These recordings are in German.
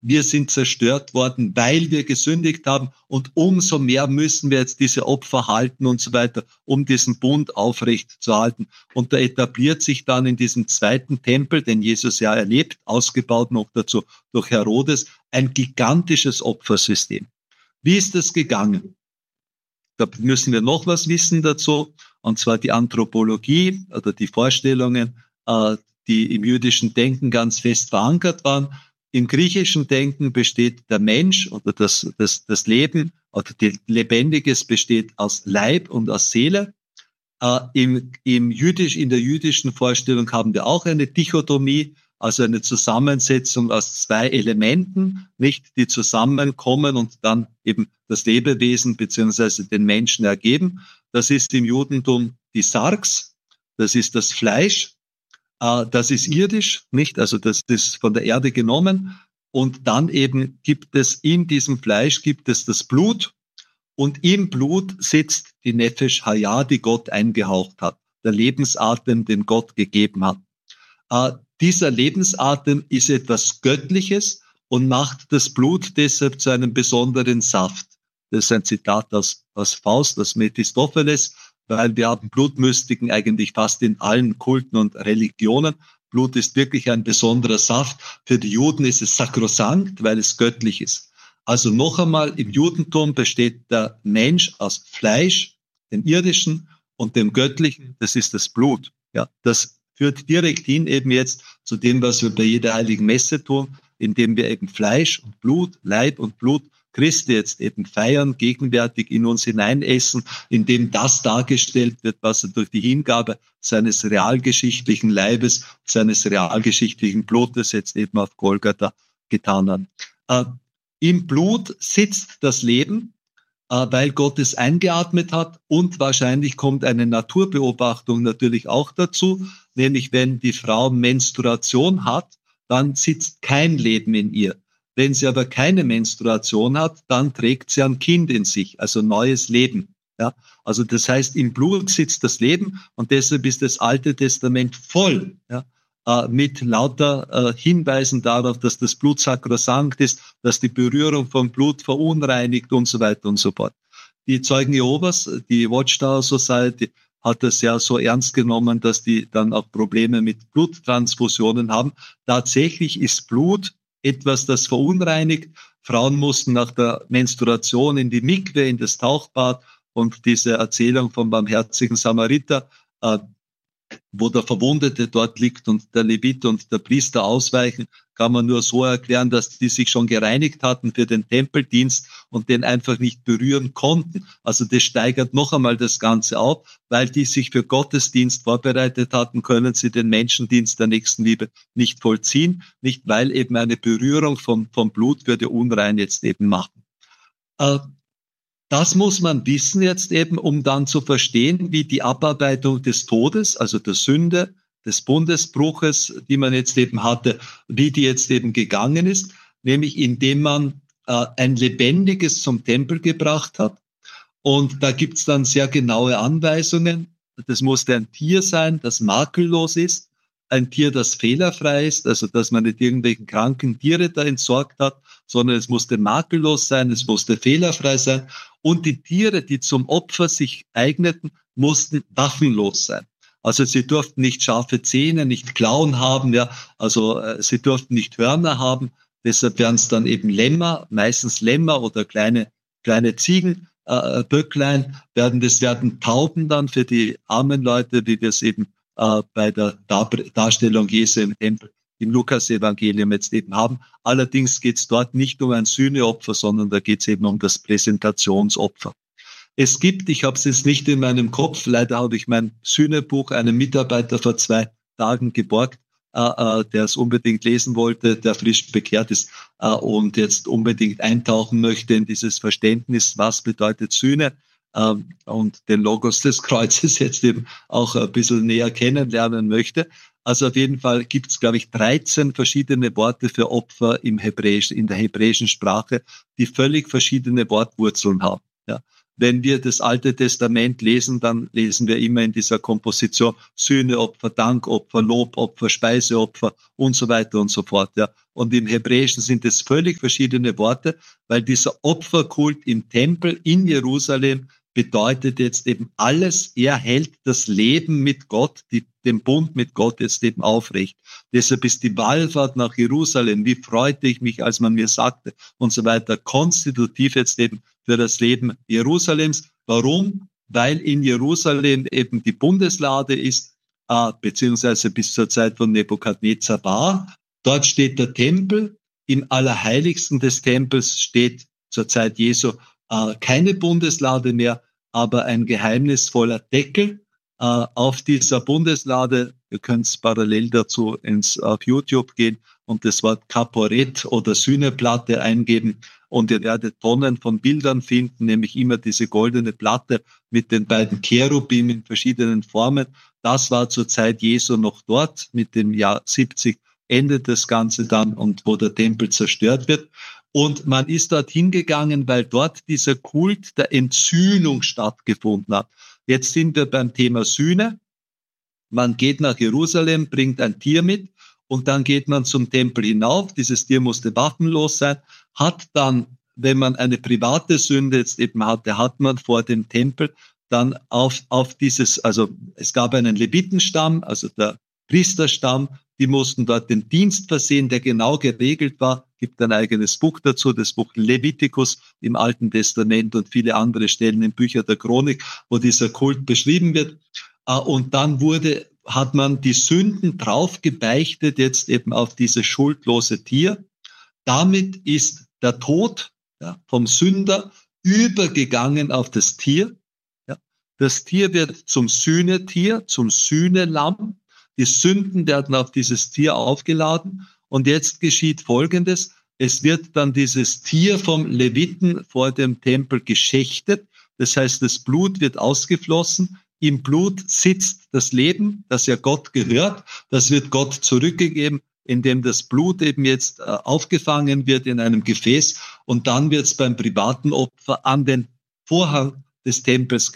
wir sind zerstört worden, weil wir gesündigt haben und umso mehr müssen wir jetzt diese Opfer halten und so weiter, um diesen Bund aufrecht zu halten. Und da etabliert sich dann in diesem zweiten Tempel, den Jesus ja erlebt, ausgebaut noch dazu durch Herodes, ein gigantisches Opfersystem. Wie ist das gegangen? Da müssen wir noch was wissen dazu, und zwar die Anthropologie oder die Vorstellungen, die im jüdischen Denken ganz fest verankert waren. Im griechischen Denken besteht der Mensch oder das Leben oder Lebendiges besteht aus Leib und aus Seele. In der jüdischen Vorstellung haben wir auch eine Dichotomie, also eine Zusammensetzung aus zwei Elementen, nicht, die zusammenkommen und dann eben das Lebewesen beziehungsweise den Menschen ergeben. Das ist im Judentum die Sarx, das ist das Fleisch. Das ist irdisch, nicht? Also das ist von der Erde genommen. Und dann eben gibt es in diesem Fleisch das Blut. Und im Blut sitzt die Nefesh Hayah, die Gott eingehaucht hat. Der Lebensatem, den Gott gegeben hat. Dieser Lebensatem ist etwas Göttliches und macht das Blut deshalb zu einem besonderen Saft. Das ist ein Zitat aus Faust, aus Mephistopheles, weil wir haben Blutmystiken eigentlich fast in allen Kulten und Religionen. Blut ist wirklich ein besonderer Saft. Für die Juden ist es sakrosankt, weil es göttlich ist. Also noch einmal, im Judentum besteht der Mensch aus Fleisch, dem Irdischen, und dem Göttlichen, das ist das Blut. Ja, das führt direkt hin eben jetzt zu dem, was wir bei jeder heiligen Messe tun, indem wir eben Fleisch und Blut, Leib und Blut Christi jetzt eben feiern, gegenwärtig in uns hineinessen, indem das dargestellt wird, was er durch die Hingabe seines realgeschichtlichen Leibes, seines realgeschichtlichen Blutes jetzt eben auf Golgatha getan hat. Im Blut sitzt das Leben, weil Gott es eingeatmet hat, und wahrscheinlich kommt eine Naturbeobachtung natürlich auch dazu, nämlich wenn die Frau Menstruation hat, dann sitzt kein Leben in ihr. Wenn sie aber keine Menstruation hat, dann trägt sie ein Kind in sich, also neues Leben. Ja, also das heißt, im Blut sitzt das Leben, und deshalb ist das Alte Testament voll, ja, mit lauter Hinweisen darauf, dass das Blut sakrosankt ist, dass die Berührung vom Blut verunreinigt und so weiter und so fort. Die Zeugen Jehovas, die Watchtower Society, hat das ja so ernst genommen, dass die dann auch Probleme mit Bluttransfusionen haben. Tatsächlich ist Blut etwas, das verunreinigt. Frauen mussten nach der Menstruation in die Mikwe, in das Tauchbad, und diese Erzählung vom barmherzigen Samariter, wo der Verwundete dort liegt und der Levit und der Priester ausweichen, kann man nur so erklären, dass die sich schon gereinigt hatten für den Tempeldienst und den einfach nicht berühren konnten. Also das steigert noch einmal das Ganze auf, weil die sich für Gottesdienst vorbereitet hatten, können sie den Menschendienst der Nächstenliebe nicht vollziehen, nicht weil eben eine Berührung vom Blut würde unrein jetzt eben machen. Das muss man wissen jetzt eben, um dann zu verstehen, wie die Abarbeitung des Todes, also der Sünde, des Bundesbruches, die man jetzt eben hatte, wie die jetzt eben gegangen ist, nämlich indem man ein Lebendiges zum Tempel gebracht hat. Und da gibt's dann sehr genaue Anweisungen. Das musste ein Tier sein, das makellos ist, ein Tier, das fehlerfrei ist, also dass man nicht irgendwelchen kranken Tiere da entsorgt hat, sondern es musste makellos sein, es musste fehlerfrei sein. Und die Tiere, die zum Opfer sich eigneten, mussten waffenlos sein. Also sie durften nicht scharfe Zähne, nicht Klauen haben, ja, also sie durften nicht Hörner haben. Deshalb werden es dann eben Lämmer, meistens Lämmer oder kleine Ziegen, Böcklein, werden Tauben dann für die armen Leute, wie wir es eben bei der Darstellung Jesu im Tempel im Lukas-Evangelium jetzt eben haben. Allerdings geht es dort nicht um ein Sühneopfer, sondern da geht es eben um das Präsentationsopfer. Es gibt, ich habe es jetzt nicht in meinem Kopf, leider habe ich mein Sühnebuch einem Mitarbeiter vor 2 Tagen geborgt, der es unbedingt lesen wollte, der frisch bekehrt ist und jetzt unbedingt eintauchen möchte in dieses Verständnis, was bedeutet Sühne, und den Logos des Kreuzes jetzt eben auch ein bisschen näher kennenlernen möchte. Also auf jeden Fall gibt es, glaube ich, 13 verschiedene Worte für Opfer in der hebräischen Sprache, die völlig verschiedene Wortwurzeln haben. Ja. wenn wir das Alte Testament lesen, dann lesen wir immer in dieser Komposition Sühneopfer, Dankopfer, Lobopfer, Speiseopfer und so weiter und so fort. Ja. Und im Hebräischen sind es völlig verschiedene Worte, weil dieser Opferkult im Tempel in Jerusalem bedeutet jetzt eben alles, er hält das Leben mit Gott, den Bund mit Gott jetzt eben aufrecht. Deshalb ist die Wallfahrt nach Jerusalem, wie freute ich mich, als man mir sagte und so weiter, konstitutiv jetzt eben für das Leben Jerusalems. Warum? Weil in Jerusalem eben die Bundeslade ist, beziehungsweise bis zur Zeit von Nebukadnezar war. Dort steht der Tempel. Im Allerheiligsten des Tempels steht zur Zeit Jesu keine Bundeslade mehr, aber ein geheimnisvoller Deckel. Auf dieser Bundeslade, ihr könnt parallel dazu auf YouTube gehen und das Wort Kaporet oder Sühneplatte eingeben und ihr werdet Tonnen von Bildern finden, nämlich immer diese goldene Platte mit den beiden Cherubim in verschiedenen Formen. Das war zur Zeit Jesu noch dort, mit dem Jahr 70 endet das Ganze dann und wo der Tempel zerstört wird. Und man ist dort hingegangen, weil dort dieser Kult der Entsühnung stattgefunden hat. Jetzt sind wir beim Thema Sühne. Man geht nach Jerusalem, bringt ein Tier mit und dann geht man zum Tempel hinauf. Dieses Tier musste waffenlos sein, hat dann, wenn man eine private Sünde jetzt eben hatte, hat man vor dem Tempel dann auf dieses, also es gab einen Levitenstamm, also der Priesterstamm, die mussten dort den Dienst versehen, der genau geregelt war. Gibt ein eigenes Buch dazu, das Buch Levitikus im Alten Testament und viele andere Stellen in Bücher der Chronik, wo dieser Kult beschrieben wird. Und dann hat man die Sünden drauf gebeichtet, jetzt eben auf dieses schuldlose Tier. Damit ist der Tod vom Sünder übergegangen auf das Tier. Ja. Das Tier wird zum Sühnetier, zum Sühnelamm. Die Sünden werden auf dieses Tier aufgeladen und jetzt geschieht Folgendes. Es wird dann dieses Tier vom Leviten vor dem Tempel geschächtet. Das heißt, das Blut wird ausgeflossen. Im Blut sitzt das Leben, das ja Gott gehört. Das wird Gott zurückgegeben, indem das Blut eben jetzt aufgefangen wird in einem Gefäß und dann wird es beim privaten Opfer an den Vorhang des Tempels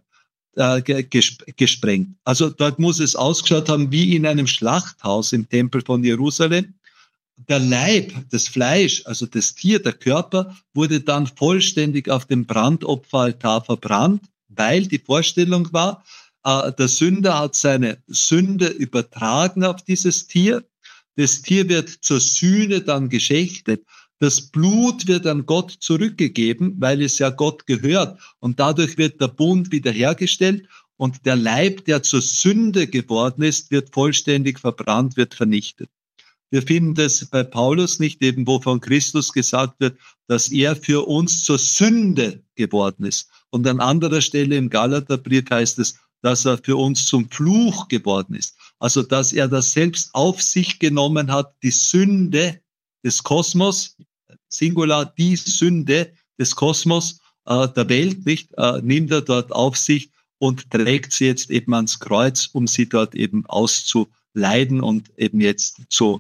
gesprengt. Also dort muss es ausgeschaut haben wie in einem Schlachthaus im Tempel von Jerusalem. Der Leib, das Fleisch, also das Tier, der Körper, wurde dann vollständig auf dem Brandopferaltar verbrannt, weil die Vorstellung war, der Sünder hat seine Sünde übertragen auf dieses Tier. Das Tier wird zur Sühne dann geschächtet. Das Blut wird an Gott zurückgegeben, weil es ja Gott gehört. Und dadurch wird der Bund wiederhergestellt. Und der Leib, der zur Sünde geworden ist, wird vollständig verbrannt, wird vernichtet. Wir finden das bei Paulus nicht, eben wo von Christus gesagt wird, dass er für uns zur Sünde geworden ist. Und an anderer Stelle im Galaterbrief heißt es, dass er für uns zum Fluch geworden ist. Also, dass er das selbst auf sich genommen hat, die Sünde des Kosmos, Singular, die Sünde des Kosmos, der Welt, nicht, nimmt er dort auf sich und trägt sie jetzt eben ans Kreuz, um sie dort eben auszuleiden und eben jetzt zu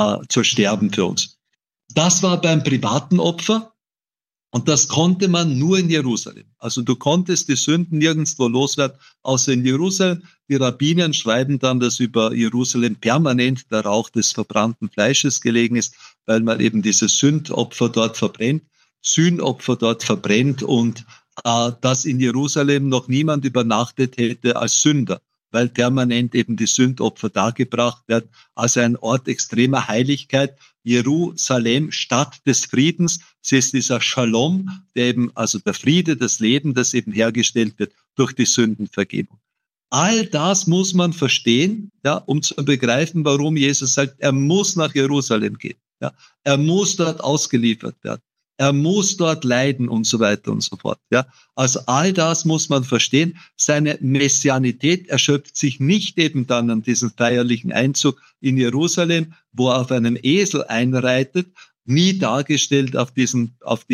sterben für uns. Das war beim privaten Opfer und das konnte man nur in Jerusalem. Also du konntest die Sünden nirgendwo loswerden, außer in Jerusalem. Die Rabbinen schreiben dann, dass über Jerusalem permanent der Rauch des verbrannten Fleisches gelegen ist, weil man eben diese Sündopfer dort verbrennt, Sühnopfer dort verbrennt und dass in Jerusalem noch niemand übernachtet hätte als Sünder, weil permanent eben die Sündopfer dargebracht werden. Also ein Ort extremer Heiligkeit. Jerusalem, Stadt des Friedens. Sie ist dieser Shalom, der eben, also der Friede, das Leben, das eben hergestellt wird durch die Sündenvergebung. All das muss man verstehen, ja, um zu begreifen, warum Jesus sagt, er muss nach Jerusalem gehen. Ja. Er muss dort ausgeliefert werden. Er muss dort leiden und so weiter und so fort. Ja, also all das muss man verstehen. Seine Messianität erschöpft sich nicht eben dann an diesem feierlichen Einzug in Jerusalem, wo er auf einem Esel einreitet, nie dargestellt auf diesen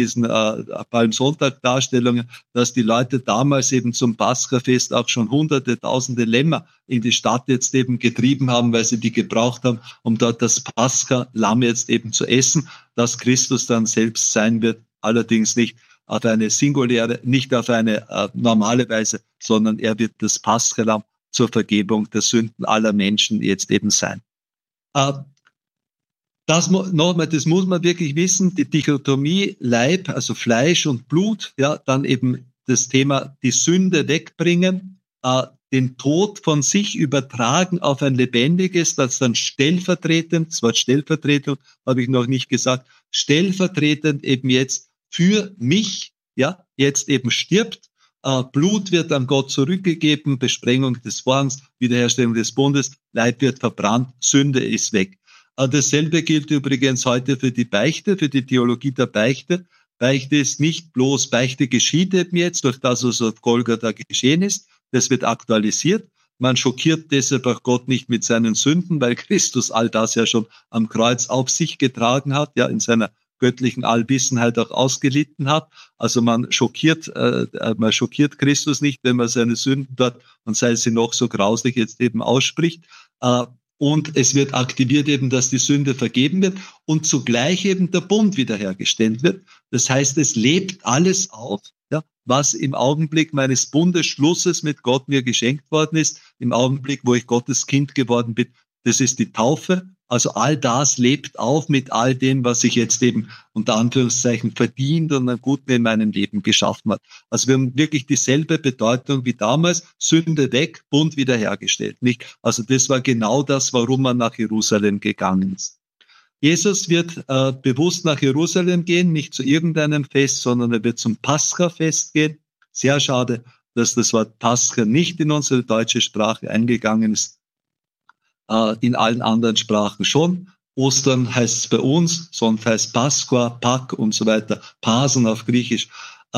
Palmsonntag-Darstellungen, dass die Leute damals eben zum Paschafest auch schon hunderte, tausende Lämmer in die Stadt jetzt eben getrieben haben, weil sie die gebraucht haben, um dort das Pascha-Lamm jetzt eben zu essen, das Christus dann selbst sein wird, allerdings nicht auf eine singuläre, nicht auf eine normale Weise, sondern er wird das Paschalamm zur Vergebung der Sünden aller Menschen jetzt eben sein. Das muss man wirklich wissen, die Dichotomie Leib, also Fleisch und Blut, ja, dann eben das Thema die Sünde wegbringen, den Tod von sich übertragen auf ein lebendiges, das dann stellvertretend, das Wort Stellvertretung habe ich noch nicht gesagt, stellvertretend eben jetzt für mich, ja, jetzt eben stirbt. Blut wird an Gott zurückgegeben, Besprengung des Vorhangs, Wiederherstellung des Bundes, Leib wird verbrannt, Sünde ist weg. Dasselbe gilt übrigens heute für die Beichte, für die Theologie der Beichte. Beichte ist nicht bloß, Beichte geschieht eben jetzt durch das, was auf Golgatha geschehen ist. Das wird aktualisiert. Man schockiert deshalb auch Gott nicht mit seinen Sünden, weil Christus all das ja schon am Kreuz auf sich getragen hat, ja, in seiner göttlichen Allwissenheit auch ausgelitten hat. Also man schockiert Christus nicht, wenn man seine Sünden dort, und sei sie noch so grauslich, jetzt eben ausspricht. Und es wird aktiviert eben, dass die Sünde vergeben wird und zugleich eben der Bund wiederhergestellt wird. Das heißt, es lebt alles auf, ja, was im Augenblick meines Bundesschlusses mit Gott mir geschenkt worden ist, im Augenblick, wo ich Gottes Kind geworden bin. Das ist die Taufe. Also all das lebt auf mit all dem, was ich jetzt eben unter Anführungszeichen verdient und an Guten in meinem Leben geschaffen hat. Also wir haben wirklich dieselbe Bedeutung wie damals. Sünde weg, Bund wiederhergestellt. Nicht? Also das war genau das, warum man nach Jerusalem gegangen ist. Jesus wird bewusst nach Jerusalem gehen, nicht zu irgendeinem Fest, sondern er wird zum Pascha-Fest gehen. Sehr schade, dass das Wort Pascha nicht in unsere deutsche Sprache eingegangen ist. In allen anderen Sprachen schon. Ostern heißt es bei uns, sonst heißt Pasqua, Pak und so weiter, Pasen auf Griechisch.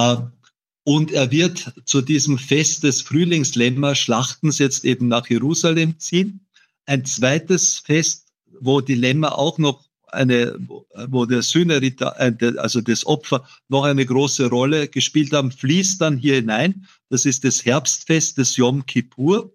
Und er wird zu diesem Fest des Frühlingslämmer-Schlachtens jetzt eben nach Jerusalem ziehen. Ein zweites Fest, wo die Lämmer auch noch wo der Sühnerritter, also das Opfer, noch eine große Rolle gespielt haben, fließt dann hier hinein. Das ist das Herbstfest des Yom Kippur.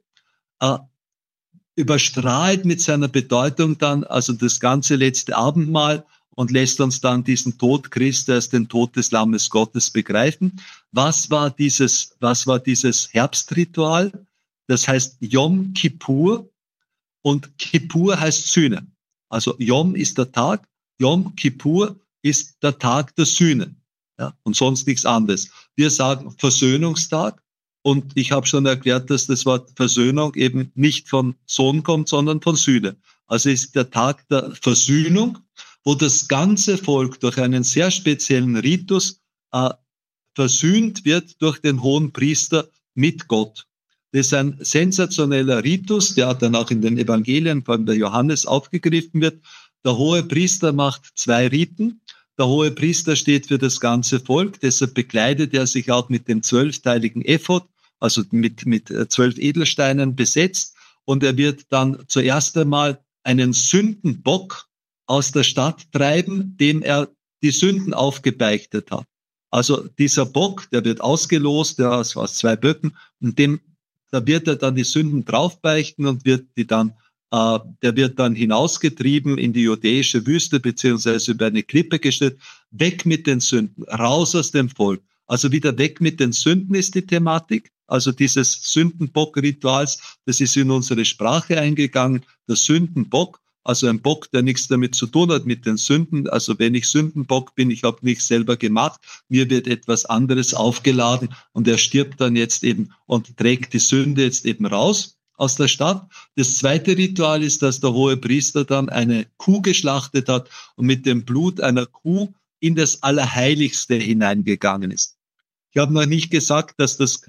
Überstrahlt mit seiner Bedeutung dann, also das ganze letzte Abendmahl, und lässt uns dann diesen Tod Christi als den Tod des Lammes Gottes begreifen. Was war dieses Herbstritual? Das heißt Yom Kippur, und Kippur heißt Sühne. Also Yom ist der Tag, Yom Kippur ist der Tag der Sühne, ja, und sonst nichts anderes. Wir sagen Versöhnungstag. Und ich habe schon erklärt, dass das Wort Versöhnung eben nicht von Sohn kommt, sondern von Sühne. Also ist der Tag der Versöhnung, wo das ganze Volk durch einen sehr speziellen Ritus versöhnt wird durch den hohen Priester mit Gott. Das ist ein sensationeller Ritus, der dann auch in den Evangelien von der Johannes aufgegriffen wird. Der hohe Priester macht 2 Riten. Der hohe Priester steht für das ganze Volk, deshalb bekleidet er sich auch mit dem 12-teiligen Ephod, also mit 12 Edelsteinen besetzt, und er wird dann zuerst einmal einen Sündenbock aus der Stadt treiben, dem er die Sünden aufgebeichtet hat. Also dieser Bock, der wird ausgelost, der aus 2 Böcken, und da wird er dann die Sünden draufbeichten und der wird dann hinausgetrieben in die judäische Wüste beziehungsweise über eine Klippe gestellt. Weg mit den Sünden, raus aus dem Volk. Also wieder weg mit den Sünden ist die Thematik. Also dieses Sündenbock-Rituals, das ist in unsere Sprache eingegangen. Der Sündenbock, also ein Bock, der nichts damit zu tun hat mit den Sünden. Also wenn ich Sündenbock bin, ich habe nichts selber gemacht, mir wird etwas anderes aufgeladen und er stirbt dann jetzt eben und trägt die Sünde jetzt eben raus aus der Stadt. Das zweite Ritual ist, dass der hohe Priester dann eine Kuh geschlachtet hat und mit dem Blut einer Kuh in das Allerheiligste hineingegangen ist. Ich habe noch nicht gesagt, dass das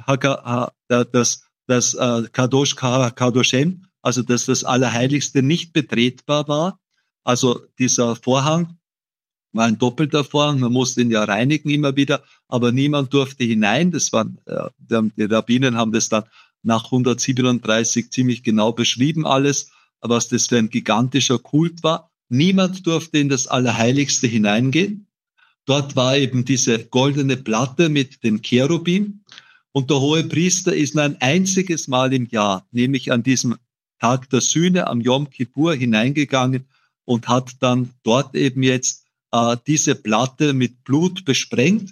Kadosh Kadoshem, also dass das Allerheiligste nicht betretbar war. Also dieser Vorhang war ein doppelter Vorhang, man musste ihn ja reinigen immer wieder, aber niemand durfte hinein. Die Rabbinen haben das dann nach 137 ziemlich genau beschrieben alles, was das für ein gigantischer Kult war. Niemand durfte in das Allerheiligste hineingehen. Dort war eben diese goldene Platte mit dem Cherubim, und der hohe Priester ist nur ein einziges Mal im Jahr, nämlich an diesem Tag der Sühne, am Yom Kippur, hineingegangen und hat dann dort eben jetzt diese Platte mit Blut besprengt.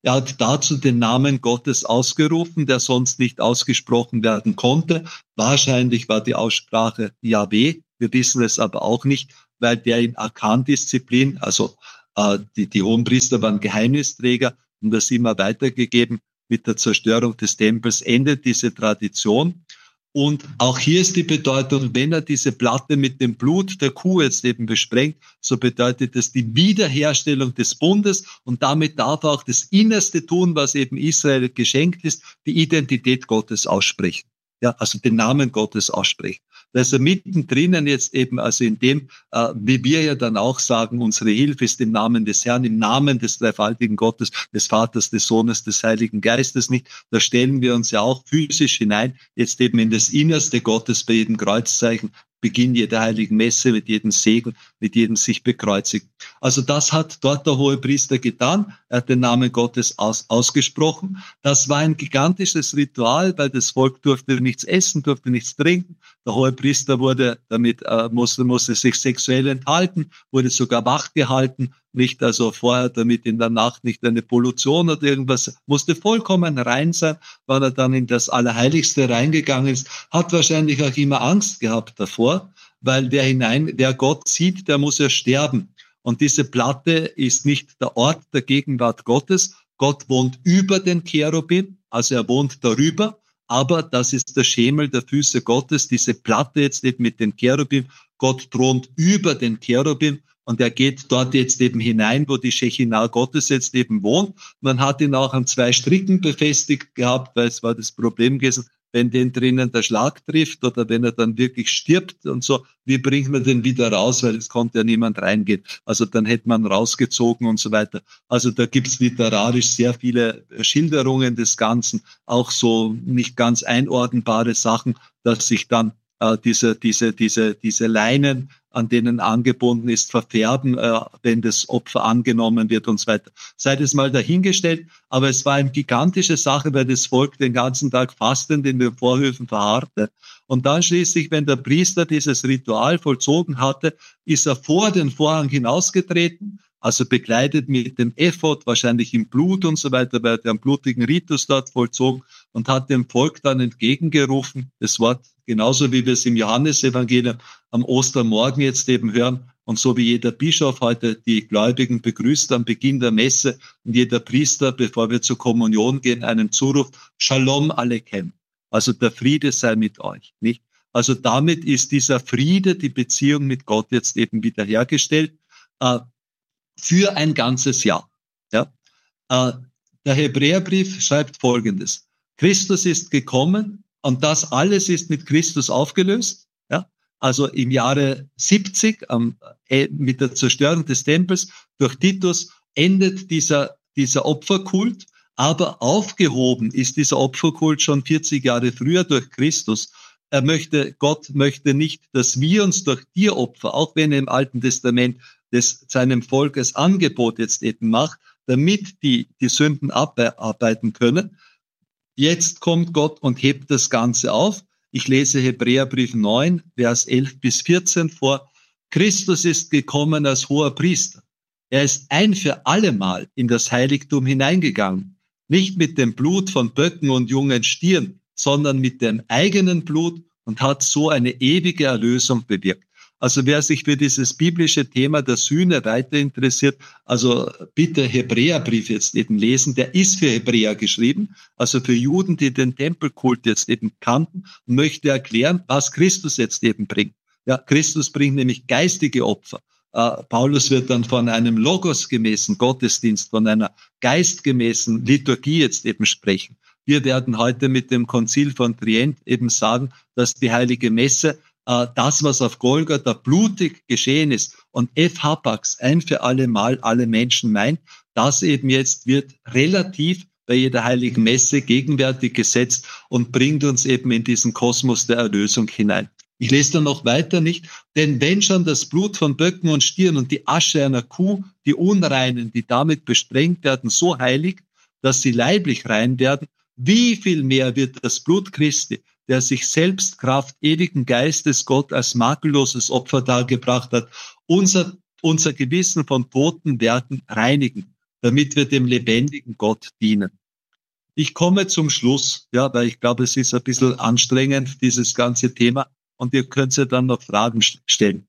Er hat dazu den Namen Gottes ausgerufen, der sonst nicht ausgesprochen werden konnte. Wahrscheinlich war die Aussprache Jahweh. Wir wissen es aber auch nicht, weil der in Arkan-Disziplin, also die Hohenpriester waren Geheimnisträger und das immer weitergegeben. Mit der Zerstörung des Tempels endet diese Tradition. Und auch hier ist die Bedeutung, wenn er diese Platte mit dem Blut der Kuh jetzt eben besprengt, so bedeutet das die Wiederherstellung des Bundes und damit darf er auch das Innerste tun, was eben Israel geschenkt ist, die Identität Gottes aussprechen. Ja, also den Namen Gottes aussprechen. Also mittendrin jetzt eben, also in dem, wie wir ja dann auch sagen, unsere Hilfe ist im Namen des Herrn, im Namen des dreifaltigen Gottes, des Vaters, des Sohnes, des Heiligen Geistes nicht. Da stellen wir uns ja auch physisch hinein, jetzt eben in das Innerste Gottes bei jedem Kreuzzeichen, Beginn jeder heiligen Messe, mit jedem Segen, mit jedem sich bekreuzigen. Also das hat dort der Hohepriester getan. Er hat den Namen Gottes ausgesprochen. Das war ein gigantisches Ritual, weil das Volk durfte nichts essen, durfte nichts trinken. Der Hohepriester wurde damit, musste sich sexuell enthalten, wurde sogar wach gehalten, nicht also vorher, damit in der Nacht nicht eine Pollution oder irgendwas, musste vollkommen rein sein. Wenn er dann in das Allerheiligste reingegangen ist, hat wahrscheinlich auch immer Angst gehabt davor, weil wer Gott sieht, der muss ja sterben. Und diese Platte ist nicht der Ort der Gegenwart Gottes. Gott wohnt über den Cherubim, also er wohnt darüber, aber das ist der Schemel der Füße Gottes, diese Platte jetzt eben mit den Cherubim. Gott thront über den Cherubim. Und er geht dort jetzt eben hinein, wo die Schechinah Gottes jetzt eben wohnt. Man hat ihn auch an 2 Stricken befestigt gehabt, weil es war das Problem gewesen, wenn den drinnen der Schlag trifft oder wenn er dann wirklich stirbt und so, wie bringt man den wieder raus, weil es konnte ja niemand reingehen. Also dann hätte man rausgezogen und so weiter. Also da gibt's literarisch sehr viele Schilderungen des Ganzen, auch so nicht ganz einordnbare Sachen, dass sich dann diese Leinen, an denen angebunden ist, verfärben, wenn das Opfer angenommen wird und so weiter. Sei das mal dahingestellt, aber es war eine gigantische Sache, weil das Volk den ganzen Tag fastend in den Vorhöfen verharrte. Und dann schließlich, wenn der Priester dieses Ritual vollzogen hatte, ist er vor den Vorhang hinausgetreten, also bekleidet mit dem Ephod, wahrscheinlich im Blut und so weiter, weil er einen blutigen Ritus dort vollzogen und hat dem Volk dann entgegengerufen, das Wort, genauso wie wir es im Johannesevangelium am Ostermorgen jetzt eben hören und so wie jeder Bischof heute die Gläubigen begrüßt am Beginn der Messe und jeder Priester, bevor wir zur Kommunion gehen, einen zuruft, Shalom Alechem, also der Friede sei mit euch, nicht? Also damit ist dieser Friede, die Beziehung mit Gott jetzt eben wiederhergestellt, für ein ganzes Jahr. Ja? Der Hebräerbrief schreibt Folgendes. Christus ist gekommen und das alles ist mit Christus aufgelöst. Ja? Also im Jahre 70, mit der Zerstörung des Tempels durch Titus, endet dieser Opferkult, aber aufgehoben ist dieser Opferkult schon 40 Jahre früher durch Christus. Gott möchte nicht, dass wir uns durch Tieropfer, auch wenn er im Alten Testament seinem Volk das Angebot jetzt eben macht, damit die Sünden abarbeiten können. Jetzt kommt Gott und hebt das Ganze auf. Ich lese Hebräerbrief 9, Vers 11 bis 14 vor. Christus ist gekommen als hoher Priester. Er ist ein für allemal in das Heiligtum hineingegangen. Nicht mit dem Blut von Böcken und jungen Stieren, sondern mit dem eigenen Blut und hat so eine ewige Erlösung bewirkt. Also wer sich für dieses biblische Thema der Sühne weiter interessiert, also bitte Hebräerbrief jetzt eben lesen. Der ist für Hebräer geschrieben, also für Juden, die den Tempelkult jetzt eben kannten und möchte erklären, was Christus jetzt eben bringt. Ja, Christus bringt nämlich geistige Opfer. Paulus wird dann von einem logosgemäßen Gottesdienst, von einer geistgemäßen Liturgie jetzt eben sprechen. Wir werden heute mit dem Konzil von Trient eben sagen, dass die heilige Messe das, was auf Golgatha blutig geschehen ist und F. Hapax ein für alle Mal alle Menschen meint, das eben jetzt wird relativ bei jeder heiligen Messe gegenwärtig gesetzt und bringt uns eben in diesen Kosmos der Erlösung hinein. Ich lese dann noch weiter, nicht? Denn wenn schon das Blut von Böcken und Stieren und die Asche einer Kuh, die Unreinen, die damit besprengt werden, so heiligt, dass sie leiblich rein werden, wie viel mehr wird das Blut Christi, der sich selbst Kraft ewigen Geistes Gott als makelloses Opfer dargebracht hat, unser Gewissen von toten Werken reinigen, damit wir dem lebendigen Gott dienen. Ich komme zum Schluss, ja, weil ich glaube, es ist ein bisschen anstrengend, dieses ganze Thema, und ihr könnt ja dann noch Fragen stellen.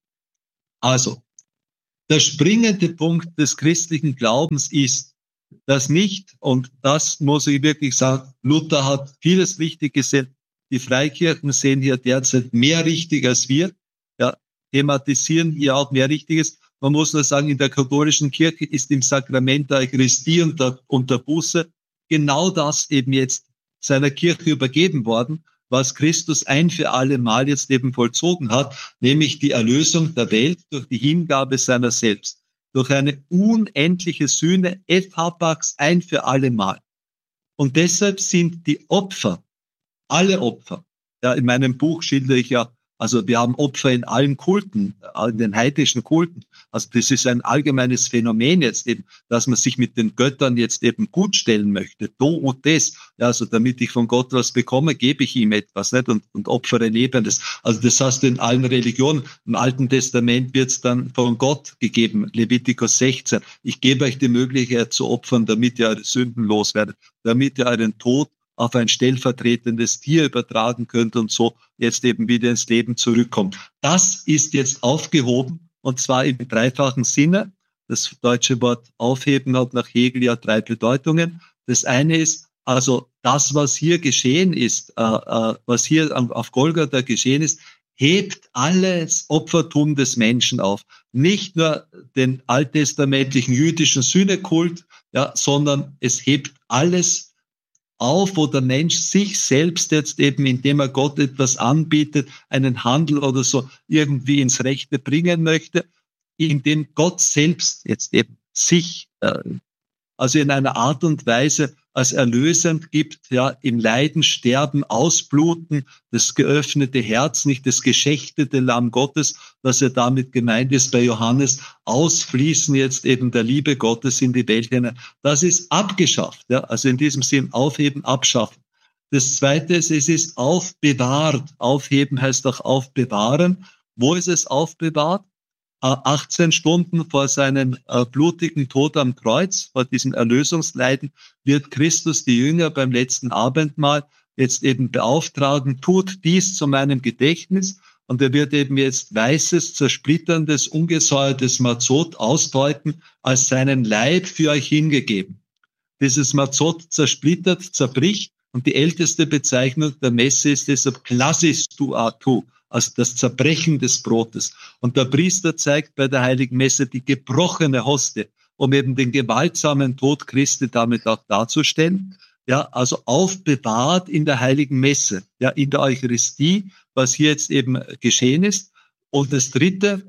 Also, der springende Punkt des christlichen Glaubens ist, dass nicht, und das muss ich wirklich sagen, Luther hat vieles richtig gesehen, die Freikirchen sehen hier derzeit mehr richtig als wir, ja, thematisieren hier auch mehr Richtiges. Man muss nur sagen, in der katholischen Kirche ist im Sakrament der Eucharistie und der Buße genau das eben jetzt seiner Kirche übergeben worden, was Christus ein für alle Mal jetzt eben vollzogen hat, nämlich die Erlösung der Welt durch die Hingabe seiner selbst, durch eine unendliche Sühne, Efhapax, ein für alle Mal. Und deshalb sind die Opfer, alle Opfer, ja, in meinem Buch schildere ich ja, also wir haben Opfer in allen Kulten, in den heidnischen Kulten. Also das ist ein allgemeines Phänomen jetzt eben, dass man sich mit den Göttern jetzt eben gut stellen möchte. Do und des. Ja, also damit ich von Gott was bekomme, gebe ich ihm etwas, nicht? Und opfere Lebendes. Also das heißt in allen Religionen. Im Alten Testament wird es dann von Gott gegeben. Levitikus 16. Ich gebe euch die Möglichkeit zu opfern, damit ihr eure Sünden loswerdet, damit ihr euren Tod auf ein stellvertretendes Tier übertragen könnt und so jetzt eben wieder ins Leben zurückkommt. Das ist jetzt aufgehoben, und zwar im dreifachen Sinne. Das deutsche Wort aufheben hat nach Hegel ja 3 Bedeutungen. Das eine ist, also das, was hier geschehen ist, was hier auf Golgatha geschehen ist, hebt alles Opfertum des Menschen auf. Nicht nur den alttestamentlichen jüdischen Sühnekult, ja, sondern es hebt alles auf, wo der Mensch sich selbst jetzt eben, indem er Gott etwas anbietet, einen Handel oder so irgendwie ins Rechte bringen möchte, indem Gott selbst jetzt eben sich, also in einer Art und Weise als erlösend gibt, ja, im Leiden, Sterben, Ausbluten, das geöffnete Herz, nicht das geschächtete Lamm Gottes, was ja damit gemeint ist bei Johannes, Ausfließen jetzt eben der Liebe Gottes in die Welt hinein. Das ist abgeschafft, ja, also in diesem Sinn aufheben, abschaffen. Das Zweite ist, es ist aufbewahrt. Aufheben heißt auch aufbewahren. Wo ist es aufbewahrt? 18 Stunden vor seinem blutigen Tod am Kreuz, vor diesem Erlösungsleiden, wird Christus die Jünger beim letzten Abendmahl jetzt eben beauftragen, tut dies zu meinem Gedächtnis. Und er wird eben jetzt weißes, zersplitterndes, ungesäuertes Mazot ausdeuten, als seinen Leib für euch hingegeben. Dieses Mazot zersplittert, zerbricht, und die älteste Bezeichnung der Messe ist deshalb Klassistuatu, also das Zerbrechen des Brotes. Und der Priester zeigt bei der Heiligen Messe die gebrochene Hostie, um eben den gewaltsamen Tod Christi damit auch darzustellen. Ja, also aufbewahrt in der Heiligen Messe, ja, in der Eucharistie, was hier jetzt eben geschehen ist. Und das Dritte,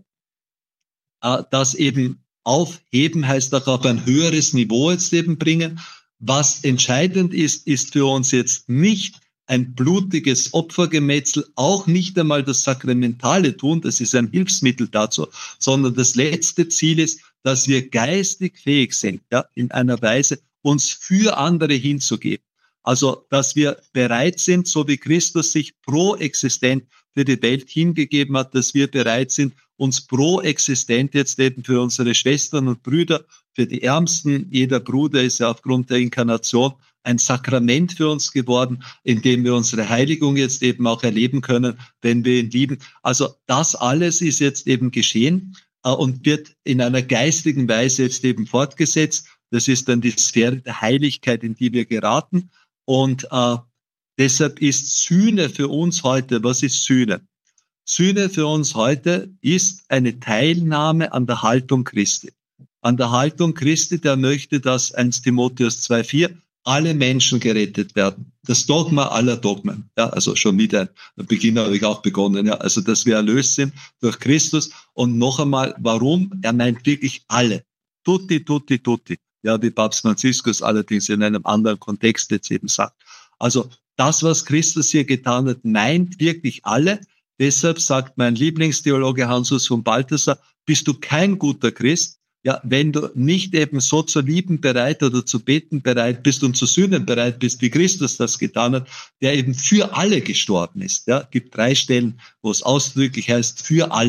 das eben aufheben heißt auch auf ein höheres Niveau jetzt eben bringen. Was entscheidend ist, ist für uns jetzt nicht ein blutiges Opfergemetzel, auch nicht einmal das sakramentale Tun, das ist ein Hilfsmittel dazu, sondern das letzte Ziel ist, dass wir geistig fähig sind, ja, in einer Weise uns für andere hinzugeben. Also, dass wir bereit sind, so wie Christus sich pro-existent für die Welt hingegeben hat, dass wir bereit sind, uns pro-existent jetzt eben für unsere Schwestern und Brüder, für die Ärmsten, jeder Bruder ist ja aufgrund der Inkarnation ein Sakrament für uns geworden, in dem wir unsere Heiligung jetzt eben auch erleben können, wenn wir ihn lieben. Also das alles ist jetzt eben geschehen und wird in einer geistigen Weise jetzt eben fortgesetzt. Das ist dann die Sphäre der Heiligkeit, in die wir geraten. Und deshalb ist Sühne für uns heute, was ist Sühne? Sühne für uns heute ist eine Teilnahme an der Haltung Christi. An der Haltung Christi, der möchte, dass 1 Timotheus 2,4 alle Menschen gerettet werden. Das Dogma aller Dogmen. Ja, also schon wieder, am Beginn habe ich auch begonnen, ja, also dass wir erlöst sind durch Christus. Und noch einmal, warum? Er meint wirklich alle. Tutti, tutti, tutti. Ja, wie Papst Franziskus allerdings in einem anderen Kontext jetzt eben sagt. Also das, was Christus hier getan hat, meint wirklich alle. Deshalb sagt mein Lieblingstheologe Hans-Urs von Balthasar, bist du kein guter Christ, ja, wenn du nicht eben so zu lieben bereit oder zu beten bereit bist und zu sühnen bereit bist, wie Christus das getan hat, der eben für alle gestorben ist. Ja, gibt 3 Stellen, wo es ausdrücklich heißt, für alle.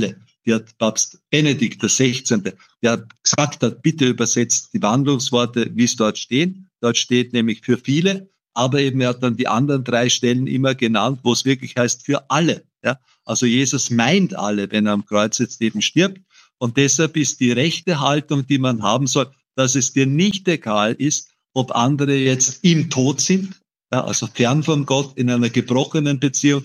die hat Papst Benedikt XVI., der gesagt hat, bitte übersetzt die Wandlungsworte, wie es dort stehen. Dort steht nämlich für viele, aber eben er hat dann die anderen 3 Stellen immer genannt, wo es wirklich heißt für alle. Ja? Also Jesus meint alle, wenn er am Kreuz jetzt eben stirbt. Und deshalb ist die rechte Haltung, die man haben soll, dass es dir nicht egal ist, ob andere jetzt im Tod sind, ja, also fern von Gott, in einer gebrochenen Beziehung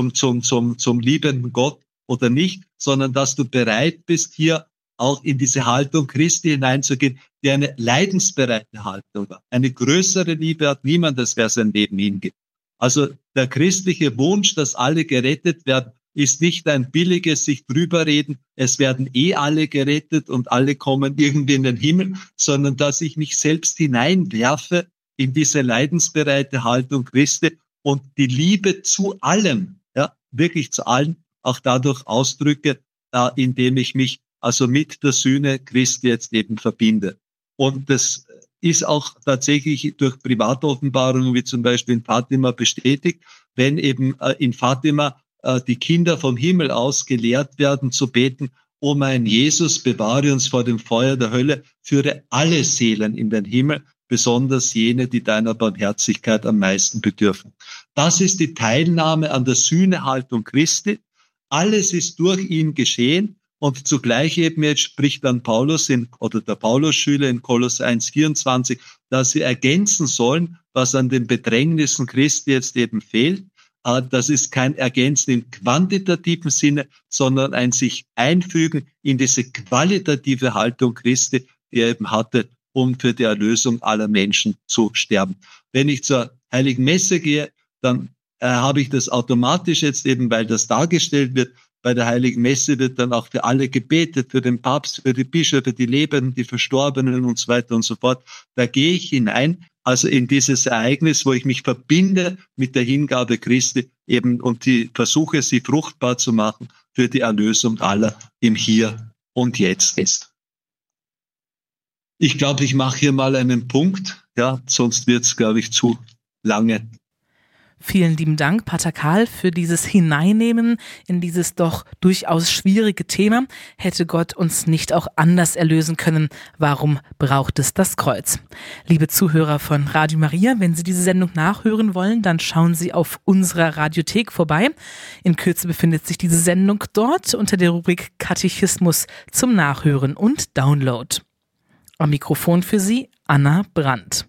zum liebenden Gott oder nicht, sondern dass du bereit bist, hier auch in diese Haltung Christi hineinzugehen, die eine leidensbereite Haltung war. Eine größere Liebe hat niemand, als wer sein Leben hingibt. Also der christliche Wunsch, dass alle gerettet werden, ist nicht ein billiges sich drüberreden, es werden alle gerettet und alle kommen irgendwie in den Himmel, sondern dass ich mich selbst hineinwerfe in diese leidensbereite Haltung Christi und die Liebe zu allem, ja, wirklich zu allen, auch dadurch ausdrücke, indem ich mich also mit der Sühne Christi jetzt eben verbinde. Und das ist auch tatsächlich durch Privatoffenbarungen, wie zum Beispiel in Fatima, bestätigt, wenn eben in Fatima die Kinder vom Himmel aus gelehrt werden zu beten, O mein Jesus, bewahre uns vor dem Feuer der Hölle, führe alle Seelen in den Himmel, besonders jene, die deiner Barmherzigkeit am meisten bedürfen. Das ist die Teilnahme an der Sühnehaltung Christi. Alles ist durch ihn geschehen. Und zugleich eben jetzt spricht dann Paulus oder der Paulus-Schüler in Kolosser 1,24, dass sie ergänzen sollen, was an den Bedrängnissen Christi jetzt eben fehlt. Das ist kein Ergänzen im quantitativen Sinne, sondern ein sich einfügen in diese qualitative Haltung Christi, die er eben hatte, um für die Erlösung aller Menschen zu sterben. Wenn ich zur Heiligen Messe gehe, dann habe ich das automatisch jetzt eben, weil das dargestellt wird. Bei der Heiligen Messe wird dann auch für alle gebetet, für den Papst, für die Bischöfe, die Lebenden, die Verstorbenen und so weiter und so fort. Da gehe ich hinein, also in dieses Ereignis, wo ich mich verbinde mit der Hingabe Christi eben und die versuche, sie fruchtbar zu machen für die Erlösung aller im Hier und Jetzt ist. Ich glaube, ich mache hier mal einen Punkt, ja, sonst wird es, glaube ich, zu lange. Vielen lieben Dank, Pater Karl, für dieses Hineinnehmen in dieses doch durchaus schwierige Thema. Hätte Gott uns nicht auch anders erlösen können? Warum braucht es das Kreuz? Liebe Zuhörer von Radio Maria, wenn Sie diese Sendung nachhören wollen, dann schauen Sie auf unserer Radiothek vorbei. In Kürze befindet sich diese Sendung dort unter der Rubrik Katechismus zum Nachhören und Download. Am Mikrofon für Sie Anna Brandt.